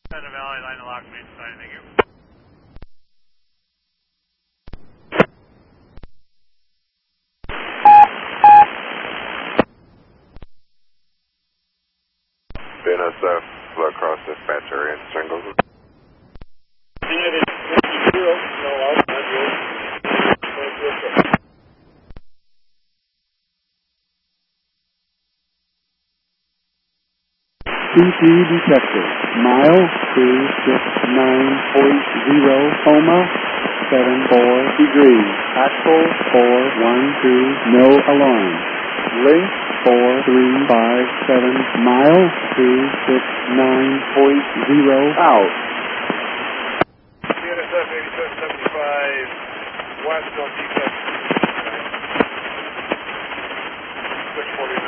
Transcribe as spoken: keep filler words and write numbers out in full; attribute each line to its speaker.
Speaker 1: Center Valley, line to lock main side, thank you.
Speaker 2: B N S F, across dispatcher in singles.
Speaker 1: Unit is zero, no out, not good.
Speaker 3: C P detected. Mile two six nine point zero, Homa, seven four degrees. Actual four one two, no alarm. Link four three five seven, mile two six nine point zero, out.
Speaker 1: B N S F eighty-seven seventy-five, west on D seven. six forty.